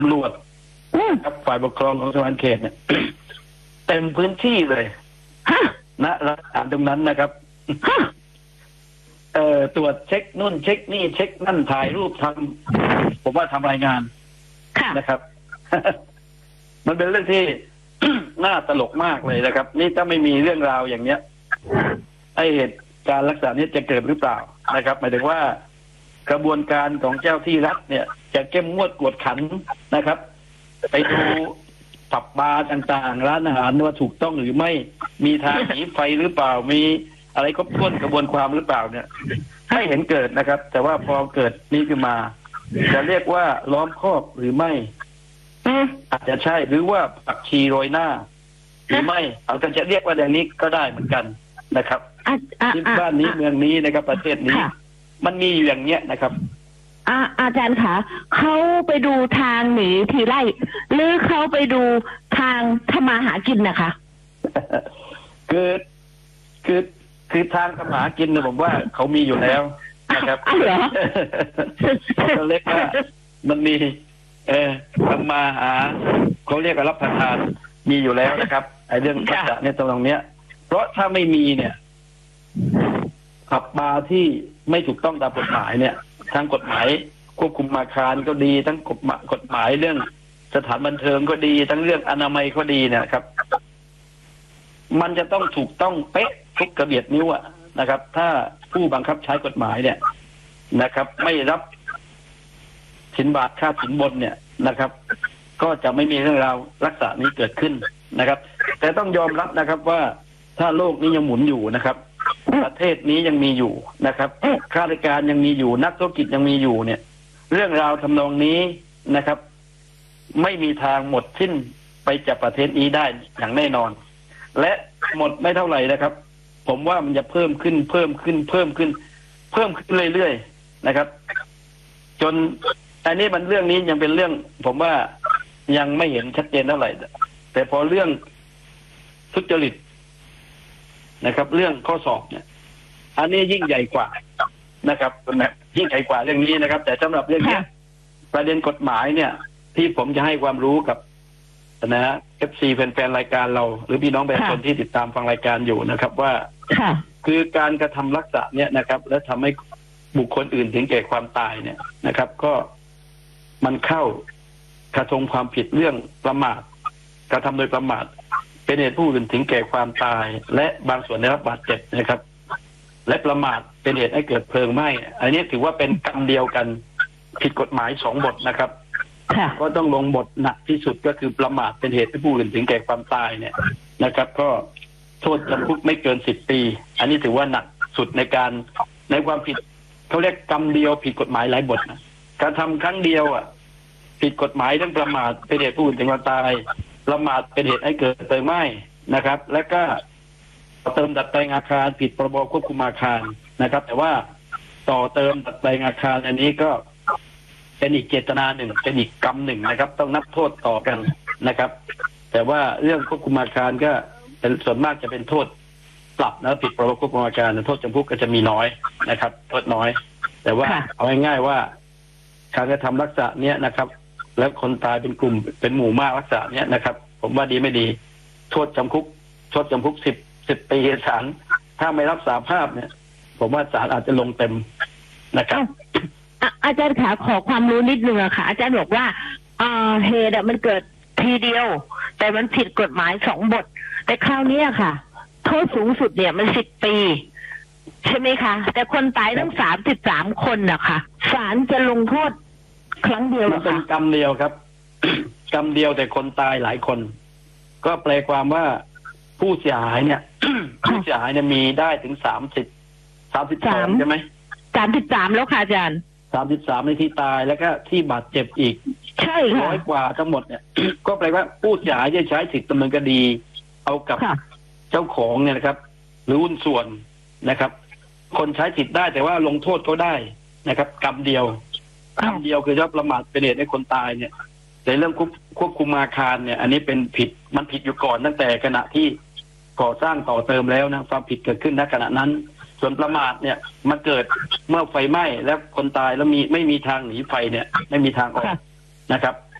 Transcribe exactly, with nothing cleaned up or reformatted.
ตำรวจครับฝ่ายปกครองของสวรรค์เขตเนี่ย เต็มพื้นที่เลยณร้านอาหารตรงนั้นนะครับ เอ่อตรวจเช็คนู่นเช็คนี่เช็คนั่นถ่ายรูปทำผมว่าทำรายงานนะครับ มันเป็นเรื่องที่ น่าตลกมากเลยนะครับ นี่ถ้าไม่มีเรื่องราวอย่างเนี้ยไอเหตุการรักษานี้จะเกิดหรือเปล่านะครับหมายถึงว่ากระบวนการของเจ้าที่รัฐเนี่ยจะเข้มงวดกวดขันนะครับ ไปดูผับบาร์ต่างๆร้านอาหารว่าถูกต้องหรือไม่มีทางหนีไฟหรือเปล่ามีอะไรครบถ้วนกระบวนความหรือเปล่าเนี่ยให้เห็นเกิดนะครับ แต่ว่าพอเกิดนี้ขึ้นมาจะเรียกว่าล้อมคอบหรือไม่อาจจะใช่หรือว่าปักชีโรยหน้าหรือไม่อาจจะเรียกว่าอย่างนี้ก็ได้เหมือนกันนะครับที่บ้านนี้เมืองนี้นะครับประเทศนี้มันมีอยู่อย่างเนี้ยนะครับอาอาจารย์คะเขาไปดูทางหนีทีไร่หรือเขาไปดูทางทำมาหากินนะคะคือคือคือทางทำมาหากินเนี่ยผมว่าเขามีอยู่แล้วนะครับเหรอเขาเรียกว่ามันมีเออทำมาหาเขาเรียกว่ารับประทานมีอยู่แล้วนะครับไอ้เรื่องทักษะเนี่ยตรงเนี้ยเพราะถ้าไม่มีเนี่ยผับบาร์ที่ไม่ถูกต้องตามกฎหมายเนี่ยทางกฎหมายควบคุมอาคารก็ดีทั้งกฎหมายกฎหมายเรื่องสถานบันเทิงก็ดีทั้งเรื่องอนามัยก็ดีเนี่ยครับมันจะต้องถูกต้องเป๊ะทุกกระเบียดนิ้วอะนะครับถ้าผู้บังคับใช้กฎหมายเนี่ยนะครับไม่รับสินบาทค่าสินบนเนี่ยนะครับก็จะไม่มีเรื่องราวลักษณะนี้เกิดขึ้นนะครับแต่ต้องยอมรับนะครับว่าถ้าโลกนี้ยังหมุนอยู่นะครับประเทศนี้ยังมีอยู่นะครับข้าราชการยังมีอยู่นักธุรกิจยังมีอยู่เนี่ยเรื่องราวทำนองนี้นะครับไม่มีทางหมดสิ้นไปจากประเทศนี้ได้อย่างแน่นอนและหมดไม่เท่าไหร่นะครับผมว่ามันจะเพิ่มขึ้นเพิ่มขึ้นเพิ่มขึ้นเพิ่มขึ้นเรื่อยๆนะครับจนอันนี้มันเรื่องนี้ยังเป็นเรื่องผมว่ายังไม่เห็นชัดเจนเท่าไหร่แต่พอเรื่องทุจริตนะครับเรื่องข้อสอบเนี่ยอันนี้ยิ่งใหญ่กว่านะครับยิ่งใหญ่กว่าเรื่องนี้นะครับแต่สำหรับเรื่องนี้ประเด็นกฎหมายเนี่ยที่ผมจะให้ความรู้กับนะฮะ เอฟ ซี แฟนๆรายการเราหรือพี่น้องประชาชนที่ติดตามฟังรายการอยู่นะครับว่าคือการกระทำลักษณะเนี่ยนะครับและทำให้บุคคลอื่นถึงแก่ความตายเนี่ยนะครับก็มันเข้ากระทำความผิดเรื่องประมาทกระทำโดยประมาทเป็นเหตุผู้อื่นถึงแก่ความตายและบางส่วนได้รับบาดเจ็บนะครับและประมาทเป็นเหตุให้เกิดเพลิงไหม้อันนี้ถือว่าเป็นกรรมเดียวกันผิดกฎหมายสองบทนะครับก็ต้องลงบทหนักที่สุดก็คือประมาทเป็นเหตุให้ผู้อื่นถึงแก่ความตายเนี่ยนะครับก็โทษจำคุกไม่เกินสิบปีอันนี้ถือว่าหนักสุดในการในความผิดเขาเรียกกรรมเดียวผิดกฎหมายหลายบทนะการทำครั้งเดียวอ่ะผิดกฎหมายทั้งประมาทเป็นเหตุผู้อื่นถึงความตายประมาทเป็นเหตุให้เกิดเพลิงไหม้นะครับและก็เติมดัดแปลงอาคารผิดพรบควบคุมอาคารนะครับแต่ว่าต่อเติมดัดแปลงอาคารอันนี้ก็เป็นอีกเจตนาหนึ่งเป็นอีกกรรมหนึ่งนะครับต้องนับโทษต่อกันนะครับแต่ว่าเรื่องควบคุมอาคารก็เป็นส่วนมากจะเป็นโทษปรับนะผิดพรบควบคุมอาคารโทษจำคุกก็จะมีน้อยนะครับโทษน้อยแต่ว่าเอาง่ายๆว่าการกระทำลักษณะเนี้ยนะครับแล้วคนตายเป็นกลุ่มเป็นหมู่มากลักษณะเนี้ยนะครับผมว่าดีไม่ดีโทษจำคุกโทษจำคุกสิบสิบปีศาลถ้าไม่รับสาภาพเนี่ยผมว่าศาลอาจจะลงเต็มนะครับอาจารย์ขาขอความรู้นิดนึงอะค่ะอาจารย์บอกว่าเหตุมันเกิดทีเดียวแต่มันผิดกฎหมายสองบทแต่คราวนี้ค่ะโทษสูงสุดเนี่ยมันสิบปีใช่ไหมคะแต่คนตายทั้งสามสิบสามคนนะคะศาลจะลงโทษครั้งเดียวมันเป็นกรรมเดียวครับกรรมเดียวแต่คนตายหลายคนก็แปลความว่าผู้เสียหายเนี่ย ผู้เสียหายเนี่ยมีได้ถึงสามสิบสามสิบสามใช่ไหมสามสิบสามแล้วค่ะอาจารย์สามสิบสามในที่ตายแล้วก็ที่บาดเจ็บอีกใช่ค่ะร้อยกว่าทั้งหมดเนี่ย ก็แปลว่าผู้เสียหายจะใช้สิทธิดำเนินคดีเอากับเจ้าของเนี่ยนะครับหรือหุ้นส่วนนะครับ คนใช้สิทธิ์ได้แต่ว่าลงโทษเขาได้นะครับกรรมเดียวกรรมเดียวคือเจ้าประมาทเป็นเหตุให้คนตายเนี่ยในเรื่องควบคุมอาคารเนี่ยอันนี้เป็นผิดมันผิดอยู่ก่อนตั้งแต่ขณะที่ก่อสร้างต่อเติมแล้วนะความผิดเกิดขึ้นณขณะนั้นส่วนประมาทเนี่ยมาเกิดเมื่อไฟไหม้แล้วคนตายแล้วมีไม่มีทางหนีไฟเนี่ยไม่มีทางออกนะครับ